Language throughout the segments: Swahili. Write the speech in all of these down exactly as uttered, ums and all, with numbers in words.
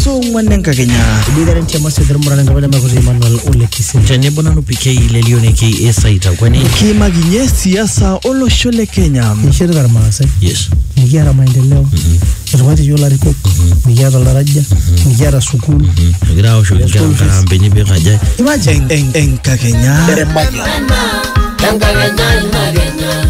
So mwanenka Kenya bidara ntia mase dharmurana ngabada makuzi Emmanuel Ole Kisim Chanebo nanu P K ile lione ki esaita kwani kima ginye siasa olo shole Kenya nishere dharmasa yes nikiara maendeleo rwati yola riko nikiara daraja nikiara sukulu grao sho nikiara mbenye bekaja imagine en enka Kenya enka Kenya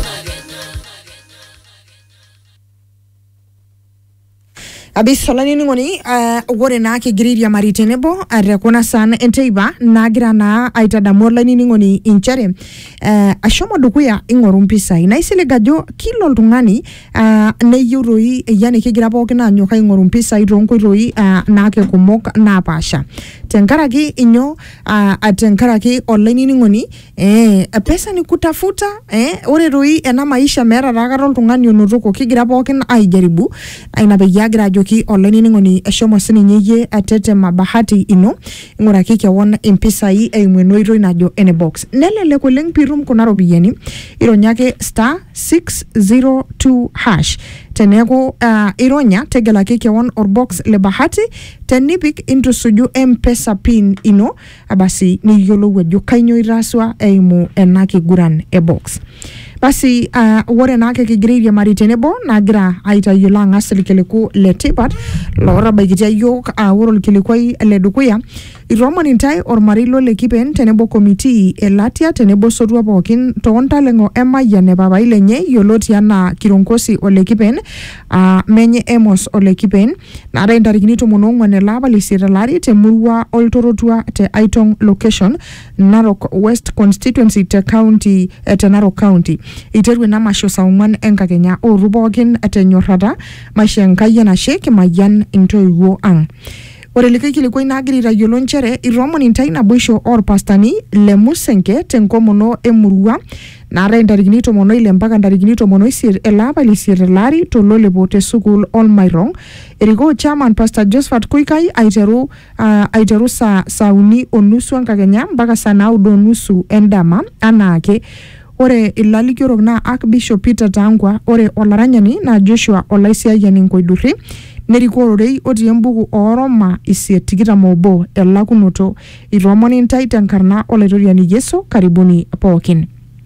Abisolani ngoni uh, wore na ke griria maritenebo arekona san enteiba nagira na aitadamorla nini ngoni inchere uh, ashomo dukuya ingoru mpisa inaisile gajo kilo ltungani uh, neyuroi yani kigira pooki na nyoka ingoru mpisa ironkoiroi uh, nake kumok napasha tenkaraki inyo uh, tenkaraki online nini ngoni eh pesa ni kutafuta eh ore roi ena maisha mera ragaro ltungani onotoko kigira pooki aijaribu aina beyagira ki online ngoni eshomo sininye atete mabahati ino nguraki kewon impisai eimwenoiro inajo ene box nelele koleng pirum kuna robiyeni ironyake star six zero two hash teneko uh, ironya tegelaki kewon or box le bahati tenipik into suju mpesa pin ino abasi ni yolo wejo kainyo iraswa eimu enaki guran e box basi uh, wore nake kigredia maritenebo nagira aita yulanga asilikeleku letipat lora bagitia yok uh, woro likelekwai ledukuya iromon intai or marilo lekipen tenebo committee elatia tenebo sodua pookin tontalengo emaya ne baba ilenye yoloti ana kirongosi olekipen uh, menye emos olekipen nara intarikini tomonongwane laba lisiralari temurua oltorotua te Aitong location Narok West constituency te county te Narok county iterwe na masho saungan enka Kenya o rubokin atenyorada mashenkaye na sheke mayan intoiwo ang ore likiki likoi nagiri ra yolonchere iromon intai na bwisho or pastani le musenke tenkomono emurua na ra indarigini tomono ile mpaka indarigini tomono isir elaba lisir lari tolole bote sukul all my wrong erigo chairman pastor Josephat Kuikai aiteru uh, aiteru sa sauni onusu enka Kenya mpaka sana udonusu endama anake ore ilalikiorok na Archbishop Peter Tangwa ore olaranyani na Joshua Olaisiayani Nkoidurri nerikororei oti embuku oroma isietikita mobo elakunoto iromoni intai tenkarna olaitoriani Yeso karibuni pookin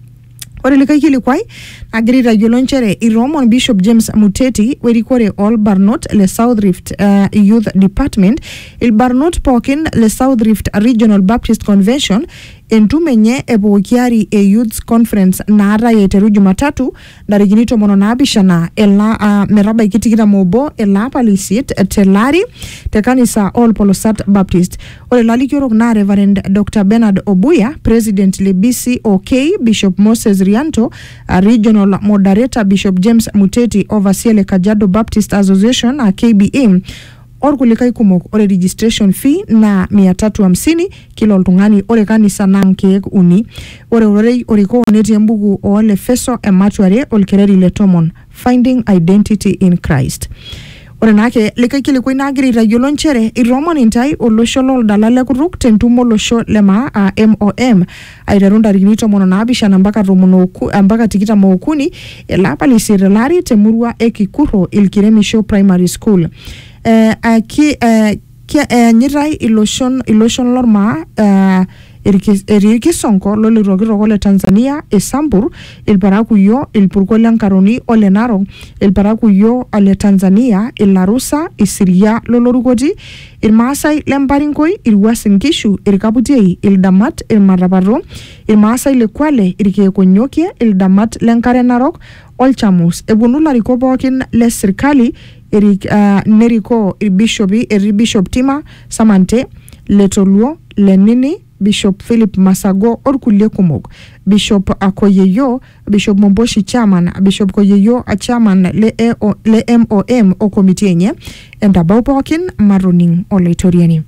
ore likai kilikwai agrira yolonchere iromon Bishop James Muteti werikore all Barnot le South Rift uh, Youth Department il Barnot pookin le South Rift Regional Baptist Convention entumenye ebokiari e Youth Conference nara yeteru Jumatatu darigini tomono nabishana ela uh, meraba ikitikita mobo ela palisiet telari te kanisa All Polosat Baptist ore lalikiorok na Reverend Doctor Bernard Obuya President le B C O K Bishop Moses Rianto uh, Regional Moderator Bishop James Muteti Overseer le Kajiado Baptist Association uh, K B A or kulikai kumok ore registration fee na mia tatu hamsini kilo ltungani ore kanisa nankeek uni ore orei oriko neti embuku ole feso ematuare olkereri le tomon finding identity in Christ ore nake likai kilikoi nagiri rayolonchere iromon intai olosho loldalale kuruk tentumo losho lema uh, M O M aiterunda rigini tomono nabishana mpaka tomono mpaka tikita mookuni elapa lisirelari temurua ekikuro ilkiremisho primary school eh aki eh kia nyirai iloshon iloshon lorma eh eriki sonko loli rogiro le Tanzania esambur il parakuyo il purkola nkaroni ole naro il parakuyo ale Tanzania il larusa isiria lolorugoti il masai lembarinkoi il wasinkishu il kabutei il damat il marabaro il masai le kwale irike konyokie il damat lenkare narok olchamus ebunula rikobokin le serikali Eric uh, Neriko Bishopi Eri Bishop Tima Samante Letoluo Lenini Bishop Philip Masago orkulie kumok Bishop Akoyeyo Bishop Momboshi chairman Bishop Koyeyo a chairman le, e o, le M O M o komiti enye endabau pookin maroning olaitoriani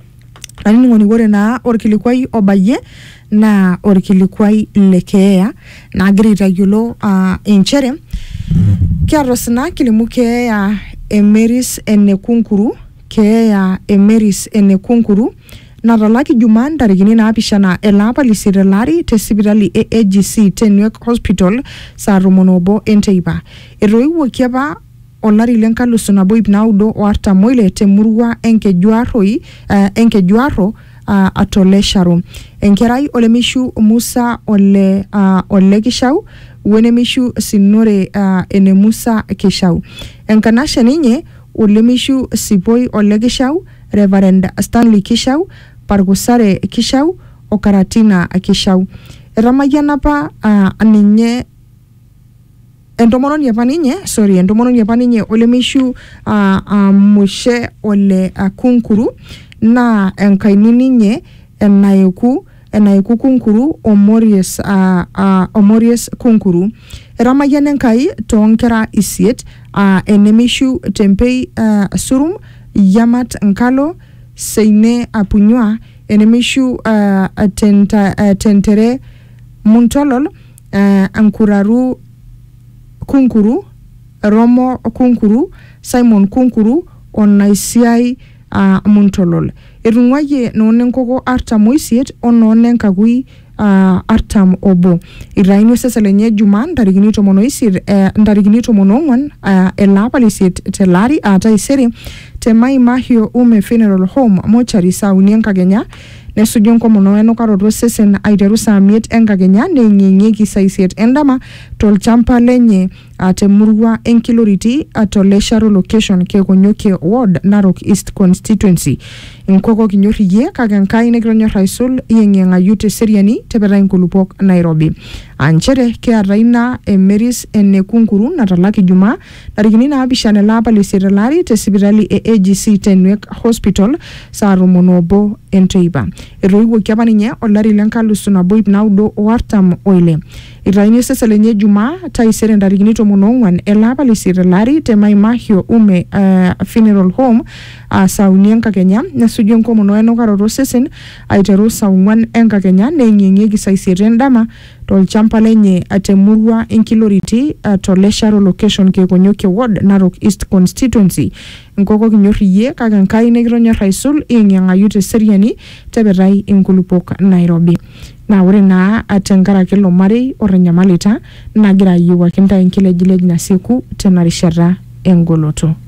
anini ngoni gore na orkilikwai obaye na orkilikwai lekeea na agrita yulo uh, inchere kiarosna kilimuke ya Emeris Enekunkuru ke ya Emeris Enekunkuru natalaki juman tarikini naapishana elapa lisirelari te sipitali e A G C Tenwek Hospital sa Romonobo enteipa eroiwo kiapa olari lenkalusu nabo ip naudo o artam oile temurua enkejuarroi uh, enkejuarro uh, atole sharu. Enkerai olemishu Musa ole uh, ole Kishau wenemishu Sinore uh, ene Musa Kishau. Enkanashe ninye olemishu Sipoi ole Kishau, Reverend Stanley Kishau, Pargusare Kishau o Karatina Kishau. Eramayiana pa uh, ninye entomononi apa ninye, sorry, entomononi apa ninye olemishu uh, uh, Mushe ole uh, Kunkuru na enkaini ninye enaiku enaiku Kunkuru Omorius uh, uh, Omorius Kunkuru. Eramayiana enkai toonkera isiet uh, enemishu Tempei uh, Surum, Yamat Nkalo, Seine Apunywa, enemishu uh, tenta, uh, Tentere Muntolol, uh, Ankuraru Kunkuru, Romo Kunkuru, Simon Kunkuru, Onaisiai uh, Muntolol. Erungwaye noonenkoko artam oisiet o noonenkakui uh, artam obo. Iraini sasa lenye Juma ntarikini tomon oisiet eh, ntarikini tomon ong'uan uh, elapa lisiet telari ata isere te Mai Mahio Ume Funeral Home mochari sauni enkakenya nesuju enkomono enukaroto sesen aiteru saa miet enkakenya neing'ieng'ieki saa isiet endama tolchamba lenye uh, temurua enkiloriti atole Sharo location Kekonyokie ward Narok East constituency. Inkoko kinyorrie kake enkai nekitonyorr aisul ieng'ieng'ayu teseriani tepetai inkulupok Nairobi. Anchere keeta ina Emeris ene Kunkuru natalaki Jumaa ntarikini naapishana elapa lesiet elari tesipitali e A G C Tenwek Hospital saa tomon obo enteipa. Etoiwuoki apa ninye olari lenkalusu nabo ip naudo o artam oile. Itaini sasa lenye Jumaa taisere ntarikini tomon ong'uan elapa lesiet elari te Mai Mahio Ume uh, Funeral Home uh, saa uni enkakenya nesuju enkomono enukaroto sesen aiteru saa ong'uan enkakenya neing'ieng'ieki saa isiet endama tolchamba lenye temurua enkiloriti atole Sharo location Kekonyokie ward Narok East constituency. Nkoko kinyorrie kake enkai nekitonyorr aisul ieng'ieng'ayu teseriani tepetai inkulupok Nairobi. Na ore naa tenkaraki ilo marei otanyamalita nagira ayieu ake ntae enkilejilej nasieku tena rishata engoloto.